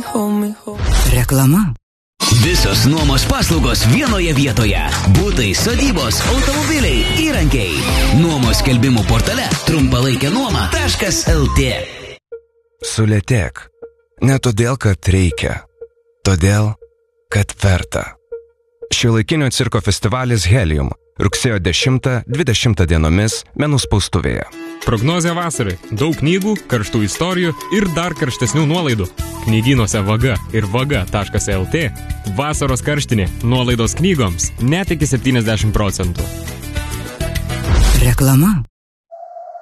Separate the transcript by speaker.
Speaker 1: Reklama.
Speaker 2: Visos nuomos paslaugos vienoje vietoje. Butai, sodybos, automobiliai, įrankiai. Nuomos skelbimų portale trumpalaikėnuoma.lt.
Speaker 3: Sulėtėk. Ne todėl, kad reikia. Todėl, kad verta. Šiuolaikinio cirko festivalis Helium. Rugsėjo 10-20 dienomis Menų spaustuvėje.
Speaker 4: Prognozė vasarai. Daug knygų, karštų istorijų ir dar karštesnių nuolaidų. Knygynuose Vaga ir vaga.lt. Vasaros karštinė. Nuolaidos knygoms net iki 70%.
Speaker 1: Reklama.